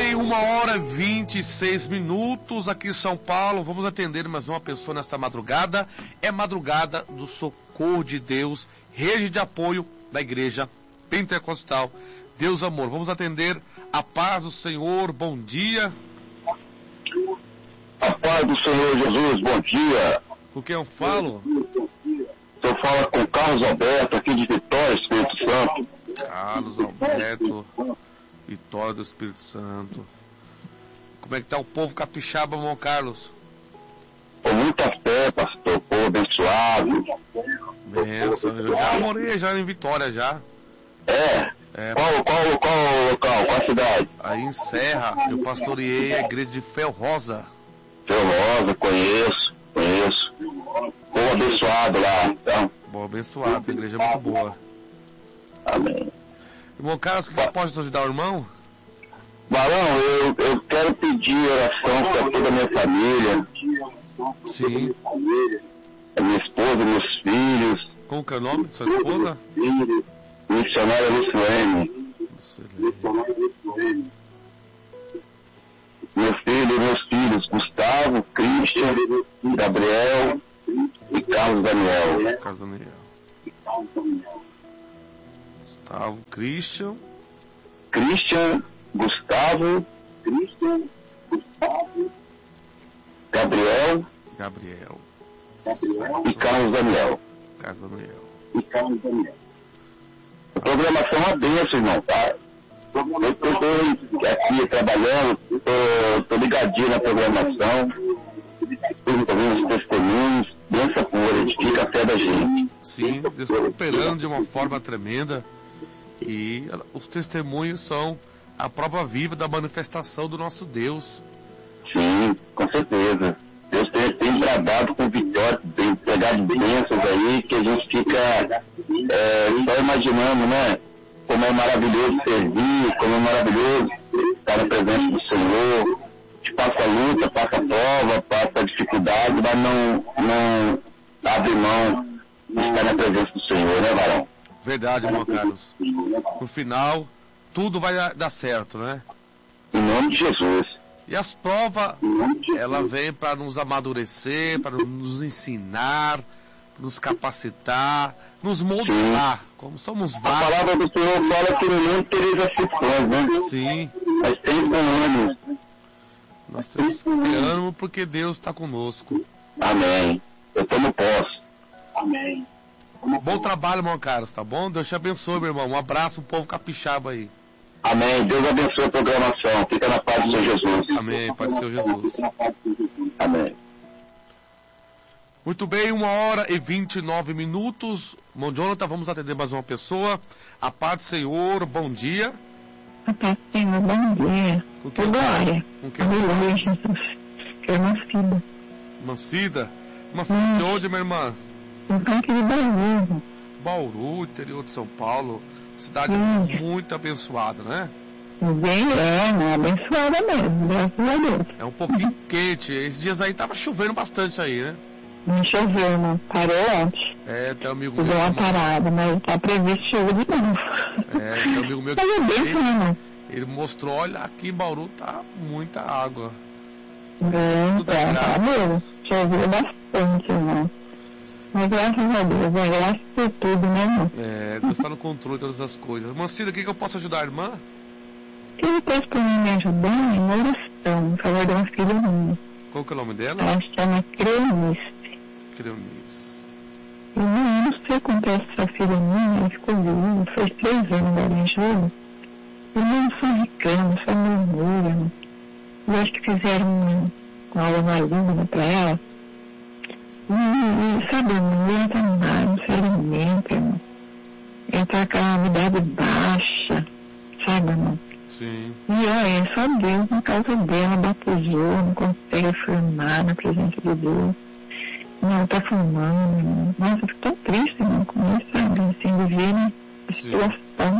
bem, 1h26 aqui em São Paulo. Vamos atender mais uma pessoa nesta madrugada. É madrugada do Socorro de Deus, rede de apoio da Igreja Pentecostal Deus Amor. Vamos atender a paz do Senhor. Bom dia. A paz do Senhor Jesus, bom dia. Com quem eu falo? Eu falo com Carlos Alberto, aqui de Vitória, Espírito Santo. Carlos Alberto, Vitória do Espírito Santo. Como é que tá o povo capixaba, irmão Carlos? Com muita fé, pastor, povo abençoado. Benção, eu já morei já em Vitória já. É? Qual local, qual cidade? Aí em Serra, eu pastoreei a igreja de Fel Rosa. Fel Rosa, conheço. Povo abençoado lá, então. Bom, abençoado, a igreja é muito boa. Amém. Irmão Carlos, o que pode ajudar o irmão? Barão, eu quero pedir oração para toda a minha família. Sim. A minha esposa, meus filhos. Como que é o nome de sua esposa? Missionária Lucilene. Meus filhos, Gustavo, Christian, Gabriel e Carlos Daniel. Carlos Daniel. Gustavo, Christian, Gustavo, Gabriel e Carlos Daniel. A programação é benção, irmão, tá? Eu estou aqui trabalhando, estou ligadinho na programação, estou vendo os testemunhos, benção pura, edifica a fé da gente. Sim, Deus está operando de uma forma tremenda e os testemunhos são a prova viva da manifestação do nosso Deus. Sim, com certeza. Deus tem bradado com vitória, tem pegado bênçãos aí que a gente fica só imaginando, né? Como é maravilhoso servir, como é maravilhoso estar na presença do Senhor. A gente passa luta, passa prova, passa dificuldade, mas não abre mão de estar na presença do Senhor, né, varão? Verdade, irmão Carlos. No final, tudo vai dar certo, né? Em nome de Jesus. E as provas, ela vem para nos amadurecer, para nos ensinar, nos capacitar, nos moldar, como somos vários. A palavra do Senhor fala que no mundo tereis aflições, né? Sim. Mas tem com ânimo. Nós temos que ter ânimo porque Deus está conosco. Amém. Eu tomo posse. Amém. Bom trabalho, irmão Carlos, tá bom? Deus te abençoe, meu irmão. Um abraço, povo capixaba aí. Amém. Deus abençoe a programação. Fica na paz do Senhor Jesus. Amém. Paz do Senhor Jesus. Amém. Muito bem, 1h29. Irmão Jonathan, vamos atender mais uma pessoa. A paz do Senhor, bom dia. A paz do Senhor, bom dia. Com quem? Glória. Com quem? Aleluia, Jesus. Que é Mancida. Mancida? Uma filha de onde, minha irmã? Um tanque de Bauru. Bauru, interior de São Paulo. Cidade muito abençoada, né? Bem, abençoada mesmo, graças a Deus. É um pouquinho quente. Esses dias aí tava chovendo bastante aí, né? Não choveu, não. Parou ontem. Tem um amigo meu. Deu uma parada, mas tá previsto chuva de novo. Tem um amigo meu que ele mostrou, olha, aqui em Bauru tá muita água. Tá mesmo. Choveu bastante, irmão. Mas graças a Deus, graças por tudo, né, irmão? Deus está no controle de todas as coisas. Mancida, o que eu posso ajudar a irmã? Ele pode por mim me ajudar em oração, em favor de uma filha minha. Qual que é o nome dela? Ela se chama Creonice. Eu não sei como é essa filha minha, ela ficou viúva, faz 3 anos dela em julho. Eu não sou reclamo, só murmura. Eu acho que fizeram uma aula maligna pra ela. E sabe, não aguenta nada, não se alimenta, irmão. Entra com a umidade baixa, sabe, irmão? Sim. E olha, só Deus na casa dela batizou, não consegue afirmar na presença de Deus. Não, tá fumando, irmão. Nossa, eu fico tão triste, irmão, com isso, sabe, assim, de ver, né, a situação.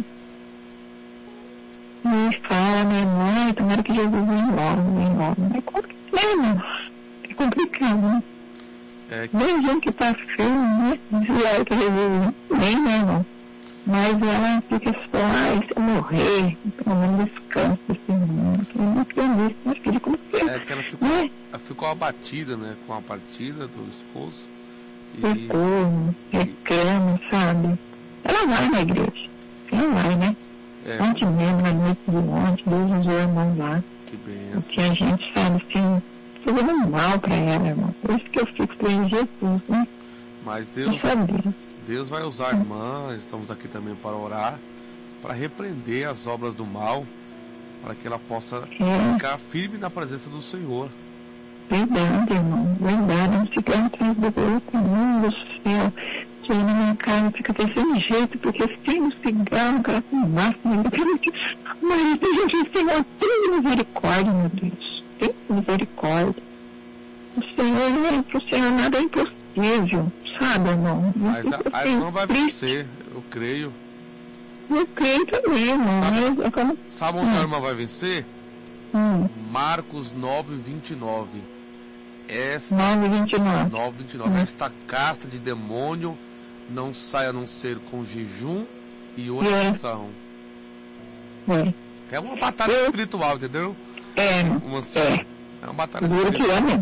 E fala, minha mãe, tomara que Jesus venha logo. Mas como que é, irmão? É complicado, né? Tem gente que tá firme, né? Diz lá que Jesus vem, né, irmão? Mas ela fica só, se eu morrer, pelo menos descanso desse mundo. Eu não acredito, minha filha, como que é? Que ela ficou abatida, né, com a partida do esposo. Socorro, reclama, sabe? Ela vai na igreja. Ela vai, né? Ontem mesmo, na noite de ontem, Deus usou a irmão lá. Que benção. Porque a gente, sabe, assim, fazendo mal pra ela, irmão. Por isso que eu fico em Jesus, né? Mas Deus vai usar a irmã, estamos aqui também para orar, para repreender as obras do mal, para que ela possa ficar firme na presença do Senhor. Verdade, irmão, verdade. Não fica atrás do outro, mundo do céu. Chega na minha casa, fica desse jeito, porque tem um cigarro, cara com máximo. Mas tem Senhor, tem misericórdia, meu Deus. Tem misericórdia. O Senhor, pro Senhor nada é impossível, sabe, irmão? Mas a irmã vai vencer, eu creio. Eu creio também, irmão. Sabe onde a irmã vai vencer? Marcos 9:29. 9:29. Esta casta de demônio não sai a não ser com jejum e oração. É uma batalha espiritual, entendeu? É uma batalha espiritual.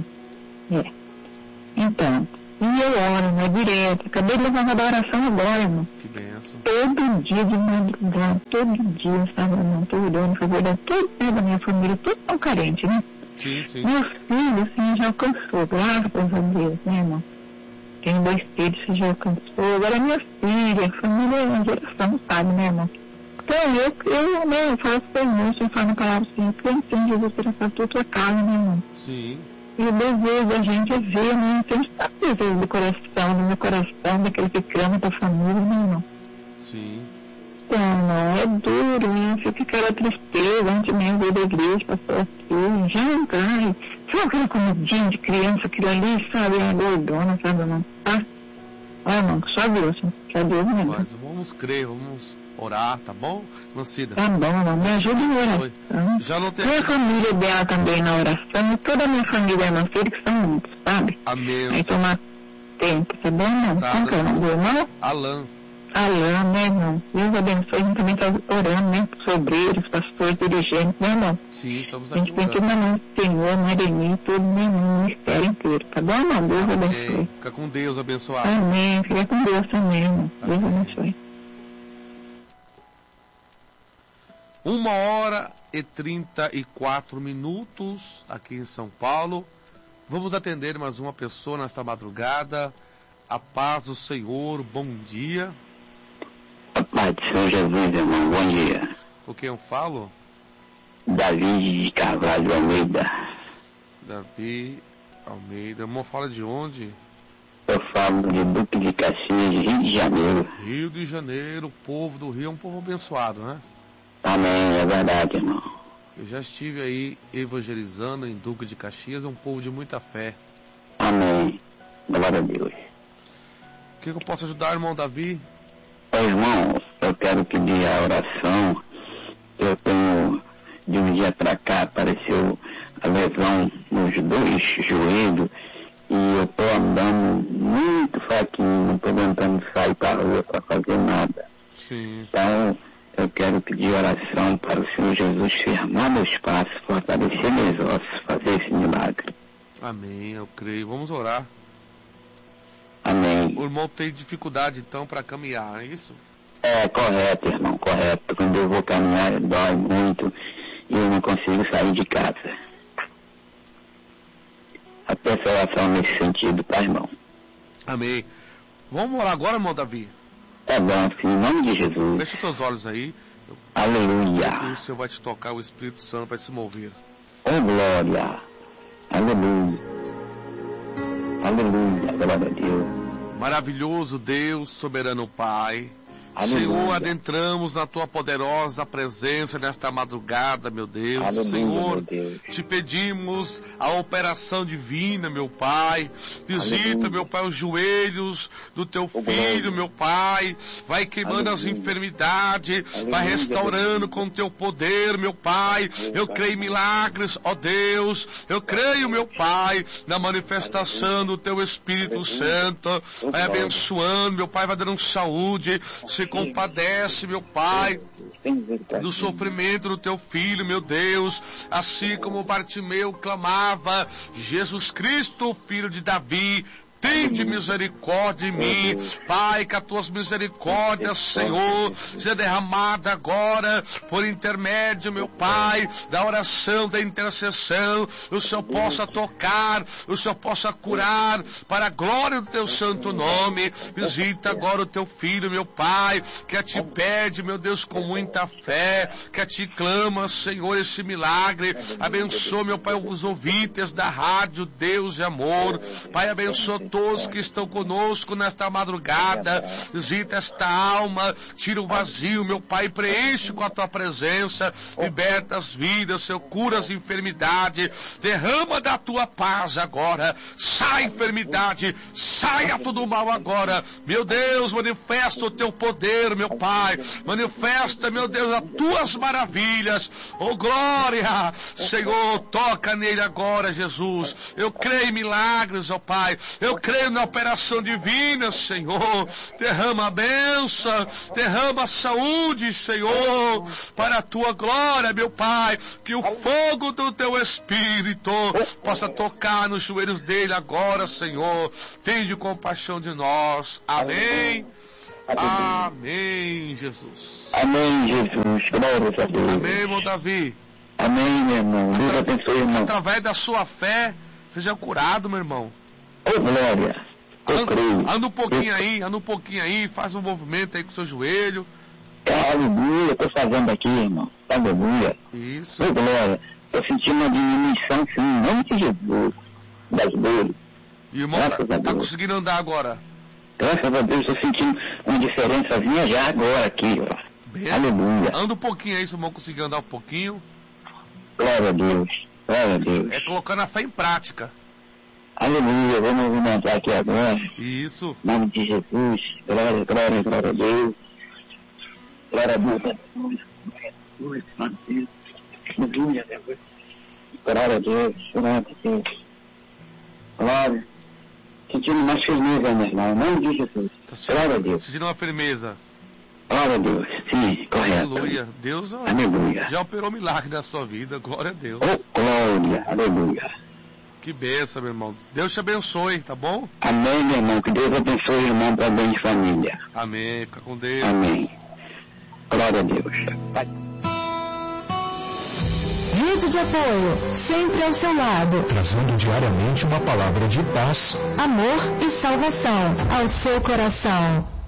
Então, e eu oro, né, direto. Acabei de levantar da oração agora, irmão. Que benção. Todo dia de madrugada, todo dia, sabe, irmão? Tô orando a favor da toda da minha família, todos tão carentes, né? Sim. Meu filho, assim, já alcançou, graças a Deus, né, irmão? Tenho 2 filhos, você já alcançou. Agora minha filha, família é uma geração, sabe, né, irmão? Então, eu falo para o irmão, eu falo na palavra assim, que eu entendo Jesus para a tua casa, né, irmão? Sim. E o desejo da gente é ver, né? Sempre está o desejo do meu coração, daquele que clama para a família, né, irmão? Sim. Então, não, é duro, né? Fica aquela tristeza, antes mesmo da igreja, passou aqui, já cai. Sabe aquela comidinha de criança, aquilo ali, sabe? É gordona, sabe, irmão? Tá? Ah, irmão, só Deus mesmo. Mas vamos crer, vamos orar, tá bom, Mancida? Tá bom, irmão, me ajuda em oração. Já não tem... Minha família dela também na oração, e toda a minha família, irmão, que são muitos, sabe? Amém. Aí tomar tempo, tá bom, irmão? Como que é o nome do irmão? Alan, né, irmão? Deus abençoe, a gente também está orando, né? Os obreiros, pastores, dirigentes, né, irmão? Sim, estamos aqui. A gente tem tudo na mão do Senhor, não é de mim, tudo no ministério inteiro, tá bom, irmão? Deus abençoe. Fica com Deus abençoado. Amém, fica com Deus também, irmão. Deus abençoe. 1h34 aqui em São Paulo. Vamos atender mais uma pessoa nesta madrugada. A paz do Senhor, bom dia. A paz do Senhor Jesus, irmão, bom dia. Com quem eu falo? Davi de Carvalho Almeida. Davi Almeida. Irmão, fala de onde? Eu falo de Duque de Caxias, Rio de Janeiro. Rio de Janeiro, o povo do Rio é um povo abençoado, né? Amém, é verdade, irmão. Eu já estive aí evangelizando em Duque de Caxias, é um povo de muita fé. Amém, glória a Deus. O que eu posso ajudar, irmão Davi? Irmão, eu quero pedir a oração. Eu tenho, de um dia pra cá, apareceu a lesão nos 2 joelhos e eu tô andando muito fraquinho, não tô aguentando sair pra rua pra fazer nada. Sim. Então, eu quero pedir oração para o Senhor Jesus firmar meus passos, fortalecer meus ossos, fazer esse milagre. Amém, eu creio. Vamos orar. Amém. O irmão tem dificuldade, então, para caminhar, é isso? É, correto, irmão, correto. Quando eu vou caminhar, dói muito e eu não consigo sair de casa. A peça oração nesse sentido, tá, irmão? Amém. Vamos orar agora, irmão Davi? É bom, sim, em nome de Jesus. Feche os teus olhos aí. Aleluia. E o Senhor vai te tocar, o Espírito Santo vai se mover. Oh, glória. Aleluia. Aleluia, glória a Deus. Maravilhoso Deus, soberano Pai. Aleluia. Senhor, adentramos na Tua poderosa presença nesta madrugada, meu Deus. Aleluia, Senhor, meu Deus. te pedimos a operação divina, meu Pai. Visita, Aleluia. meu Pai, os joelhos do Teu filho, meu Pai. Vai queimando as enfermidades, vai restaurando com Teu poder, meu Pai. Eu creio em milagres, ó Deus. Eu creio, meu Pai, na manifestação do Teu Espírito Santo. Vai abençoando, meu Pai, vai dando saúde. se compadece, meu Pai, do sofrimento do teu filho, meu Deus, assim como Bartimeu clamava, Jesus Cristo, filho de Davi, tende misericórdia em mim, Pai, que as tuas misericórdias, Senhor, seja derramada agora, por intermédio, meu Pai, da oração, da intercessão, o Senhor possa tocar, o Senhor possa curar, para a glória do teu santo nome. Visita agora o teu filho, meu Pai, que a ti pede, meu Deus, com muita fé, que a ti clama, Senhor, esse milagre. Abençoa, meu Pai, os ouvintes da rádio Deus de Amor. Pai, abençoa todos que estão conosco nesta madrugada. Visita esta alma, tira o vazio, meu Pai, preenche com a tua presença, liberta as vidas, Senhor, cura as enfermidades, derrama da tua paz agora, sai enfermidade, saia tudo mal agora, meu Deus, manifesta o teu poder, meu Pai, manifesta, meu Deus, as tuas maravilhas, oh glória, Senhor, toca nele agora, Jesus, eu creio em milagres, ó Pai, eu creio na operação divina, Senhor. Derrama a bênção, derrama a saúde, Senhor, para a tua glória, meu Pai. Que o fogo do teu Espírito possa tocar nos joelhos dele agora, Senhor. Tende compaixão de nós. Amém. Amém, Jesus. Amém, Jesus. Glória a Deus. Amém, irmão Davi. Amém, meu irmão. Deus abençoe, irmão. Através da sua fé, seja curado, meu irmão. Ô, glória. Anda um pouquinho aí, faz um movimento aí com o seu joelho. Aleluia, estou fazendo aqui, irmão. Aleluia. Isso. Ô, glória. Estou sentindo uma diminuição, sim, em nome de Jesus, das dores. E o irmão tá conseguindo andar agora? Graças a Deus, estou sentindo uma diferençazinha já agora aqui, ó. Bem, aleluia. Anda um pouquinho aí, se o irmão conseguir andar um pouquinho. Glória a Deus. Glória a Deus. É colocando a fé em prática. Aleluia, vamos movimentar aqui agora. Isso. Em nome de Jesus. Glória, glória, glória a Deus. Glória a Deus. Glória a Deus. Glória a Deus. Glória a Deus. Glória. Sentindo mais firmeza, meu irmão. Em nome de Jesus. Glória a Deus. Sentindo uma firmeza. Glória a Deus. Sim, correto. Aleluia. Deus aleluia. Já operou milagre na sua vida. Glória a Deus. Oh, glória. Aleluia. Que bênção, meu irmão. Deus te abençoe, tá bom? Amém, meu irmão. Que Deus abençoe o irmão para bem de família. Amém. Fica com Deus. Amém. Glória a Deus. Rede de apoio, sempre ao seu lado. Trazendo diariamente uma palavra de paz, amor e salvação ao seu coração.